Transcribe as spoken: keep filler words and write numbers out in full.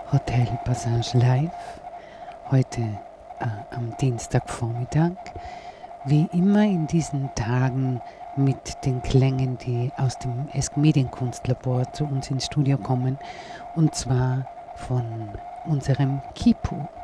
Hotel Passage Live, heute äh, am Dienstagvormittag. Wie immer in diesen Tagen mit den Klängen, die aus dem Esk Medienkunstlabor zu uns ins Studio kommen, und zwar von unserem Kipu.